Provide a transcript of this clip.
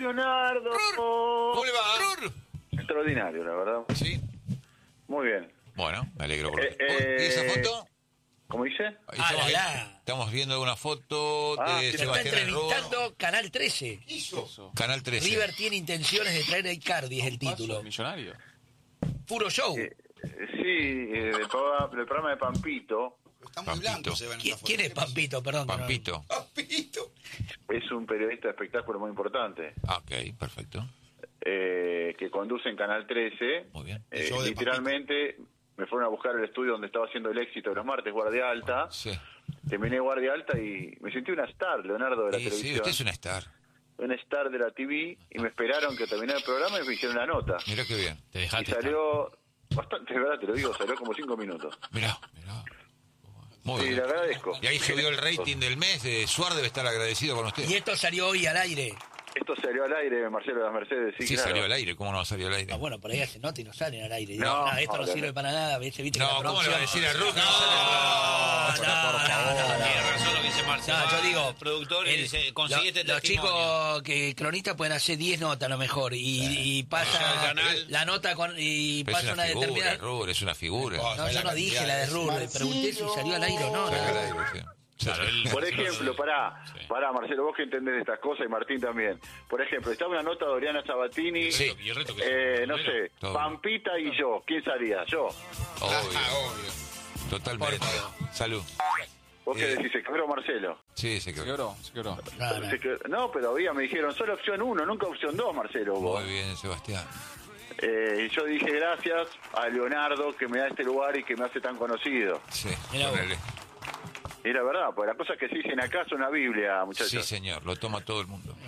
Leonardo! ¿Cómo le va? Extraordinario, la verdad. Sí. Muy bien. Bueno, me alegro. ¿Y esa foto? ¿Cómo dice? Estamos viendo una foto de Se está Sebastián entrevistando Arroyo. Canal 13. Canal 13. River tiene intenciones de traer a Icardi, es el título. Millonario. Puro show. Del programa de Pampito. Está muy Pampito. blanco, se ve en esta foto. ¿Quién es Pampito? Perdón. Pampito. Pampito. Es un periodista de espectáculo muy importante. Ah, ok, perfecto. Que conduce en Canal 13. Muy bien. El show de Literalmente me fueron a buscar el estudio donde estaba haciendo el éxito de los martes, Guardia Alta. Sí. Terminé Guardia Alta y me sentí una star, Leonardo, de la Sí, televisión. usted es una star. Una star de la TV, y me esperaron que terminara el programa y me hicieron la nota. Mirá qué bien. Te Y dejaste. salió bastante, de verdad te lo digo, salió como 5 minutos. Mirá. Muy Sí, bien. le agradezco. Y ahí subió el rating del mes. Suar debe estar agradecido con usted. Y esto salió hoy al aire. Esto salió al aire, Marcelo de las Mercedes, sí, Sí, claro. salió al aire. ¿Cómo no salió al aire? Ah, bueno, por ahí hace nota y no salen al aire. No, Esto no sirve para nada. ¿Viste que la No, ¿cómo le va a decir a Ruth? Tiene razón lo que dice Marcelo. No, yo digo, productor, dice, conseguí este los testimonio. chicos que cronistas pueden hacer 10 notas a lo mejor y pasa la nota y Pero es pasa una una figura, determinada. Ruth, es una figura. No, yo no dije la de Rur, le pregunté si salió al aire o no. Saca al aire, sí. Claro, él- Por ejemplo, pará, Marcelo, vos que entendés de estas cosas y Martín también. Por ejemplo, estaba una nota de Oriana Sabatini, Sí. Y el reto que no sé, Todo. Pampita y yo. ¿Quién salía? Yo. Obvio. Totalmente. Salud. ¿Vos qué decís? ¿Se quebró Marcelo? Sí, se quedó. Se quebró. No, pero había, me dijeron, solo opción 1, nunca opción 2, Marcelo. Vos. Muy bien, Sebastián. Y yo dije gracias a Leonardo que me da este lugar y que me hace tan conocido. Sí, Mirá vos. ponele. Y la verdad, pues las cosas que se dicen acá son una Biblia, muchachos. Sí, señor, lo toma todo el mundo.